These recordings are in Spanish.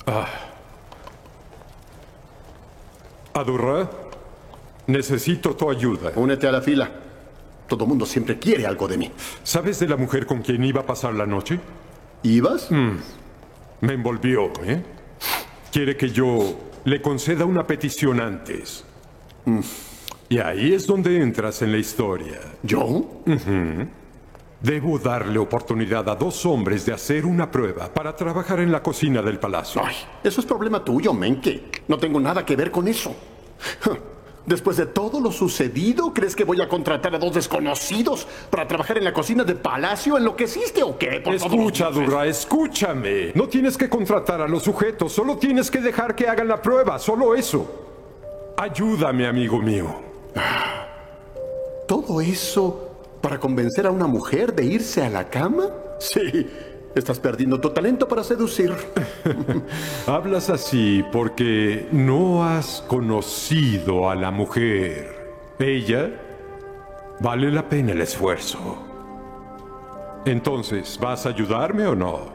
Adurra, necesito tu ayuda. Únete a la fila. Todo mundo siempre quiere algo de mí. ¿Sabes de la mujer con quien iba a pasar la noche? ¿Ibas? Me envolvió, ¿eh? Quiere que yo le conceda una petición antes. Y ahí es donde entras en la historia. ¿Yo? Debo darle oportunidad a 2 hombres de hacer una prueba para trabajar en la cocina del palacio. Ay, eso es problema tuyo, Menke. No tengo nada que ver con eso. Después de todo lo sucedido, ¿crees que voy a contratar a 2 desconocidos para trabajar en la cocina del palacio? ¿Enloqueciste o qué? Escucha, Adurra, escúchame. No tienes que contratar a los sujetos, solo tienes que dejar que hagan la prueba, solo eso. Ayúdame, amigo mío. ¿Todo eso para convencer a una mujer de irse a la cama? Sí, estás perdiendo tu talento para seducir. Hablas así porque no has conocido a la mujer. Ella vale la pena el esfuerzo. Entonces, ¿vas a ayudarme o no?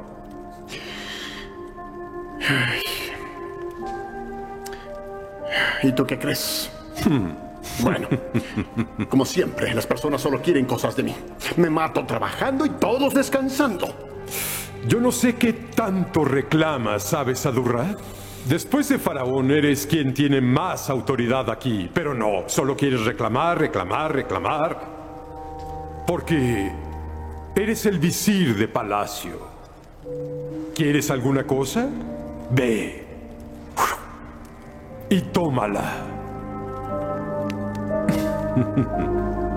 ¿Y tú qué crees? Bueno, como siempre, las personas solo quieren cosas de mí. Me mato trabajando y todos descansando. Yo no sé qué tanto reclamas, ¿sabes, Adurra? Después de Faraón eres quien tiene más autoridad aquí, pero no, solo quieres reclamar, reclamar, reclamar. Porque eres el visir de palacio. ¿Quieres alguna cosa? Ve y tómala.